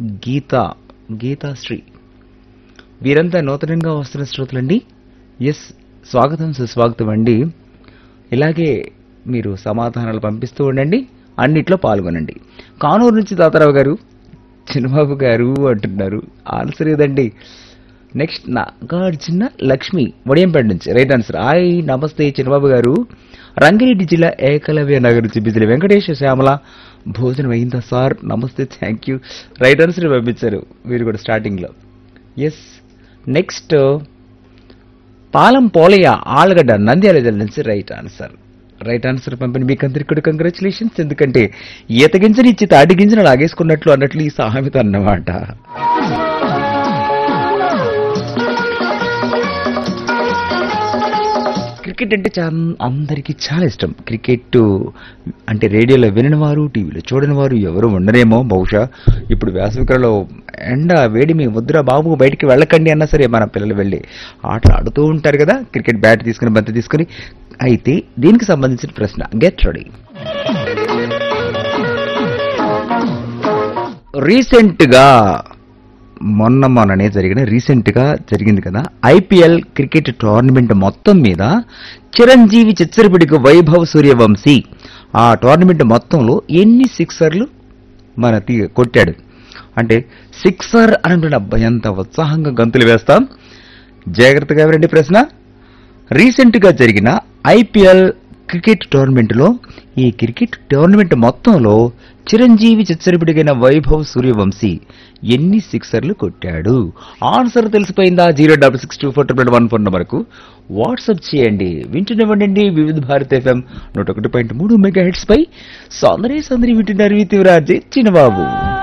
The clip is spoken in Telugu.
గీత గీతాశ్రీ వీరంతా నూతనంగా వస్తున్న శ్రోతలండి. ఎస్, స్వాగతం సుస్వాగతం అండి. ఇలాగే మీరు సమాధానాలు పంపిస్తూ ఉండండి, అన్నిట్లో పాల్గొనండి. కానూరు నుంచి తాతారావు గారు చిన్నబాబు గారు అంటున్నారు. ఆన్సర్ ఏదండి? నెక్స్ట్ నాగార్జున లక్ష్మి వడియంపేట నుంచి రైట్ ఆన్సర్. హాయ్ నమస్తే చిన్నబాబు గారు. రంగారెడ్డి జిల్లా ఏకలవ్య నగర్ నుంచి బిజిలి వెంకటేష్ శ్యామల భోజనం అయిందా సార్? నమస్తే, థ్యాంక్ యూ. రైట్ ఆన్సర్ పంపించారు మీరు కూడా స్టార్టింగ్లో. ఎస్, నెక్స్ట్ పాలం పోలయ్య ఆళ్ళగడ్డ నంద్యాల జిల్లా నుంచి రైట్ ఆన్సర్. రైట్ ఆన్సర్ పంపిన మీకు అందరికీ కూడా కంగ్రాచులేషన్స్. ఎందుకంటే ఈత గింజని ఇచ్చి తాటి గింజను లాగేసుకున్నట్లు అన్నట్లు ఈ సామెత అన్నమాట. క్రికెట్ అంటే అందరికీ చాలా ఇష్టం. క్రికెట్ అంటే రేడియోలో వినని వారు, టీవీలో చూడని వారు ఎవరు ఉండరేమో బహుశా. ఇప్పుడు వేసవికాలంలో ఎండ వేడిమి ముద్ర బాబు బయటికి వెళ్ళకండి అన్నా సరే మన పిల్లలు వెళ్ళి ఆటలు ఆడుతూ ఉంటారు కదా, క్రికెట్ బ్యాట్ తీసుకుని బంతి తీసుకుని. అయితే దీనికి సంబంధించిన ప్రశ్న, గెట్ రెడీ. మొన్ననే రీసెంట్గా జరిగింది కదా ఐపీఎల్ క్రికెట్ టోర్నమెంట్ మొత్తం మీద చిరంజీవి చిచ్చరపిడికి వైభవ్ సూర్యవంశీ ఆ టోర్నమెంట్ మొత్తంలో ఎన్ని సిక్సర్లు కొట్టాడు? అంటే సిక్సర్ అని అబ్బాయి ఎంత ఉత్సాహంగా గంతులు వేస్తాం. జాగ్రత్తగా వినండి ప్రశ్న. రీసెంట్గా జరిగిన ఐపీఎల్ క్రికెట్ టోర్నమెంట్లో ఈ క్రికెట్ టోర్నమెంట్ మొత్తంలో చిరంజీవి చిచ్చరపిడిగైన వైభవ్ సూర్యవంశీ ఎన్ని సిక్సర్లు కొట్టాడు? ఆన్సర్ తెలిసిపోయిందా? 0662411 నంబర్కు వాట్సాప్ చేయండి. వింటున్నవ్వండి వివిధ భారత్ FM 101.3 మెగాహెర్ట్జ్ పై. సందరి వింటున్నారు విత్ చిన్నబాబు.